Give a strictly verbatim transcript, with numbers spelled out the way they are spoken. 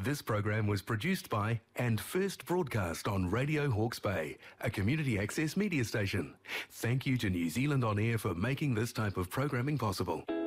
This program was produced by and first broadcast on Radio Hawke's Bay, a community access media station. Thank you to New Zealand On Air for making this type of programming possible.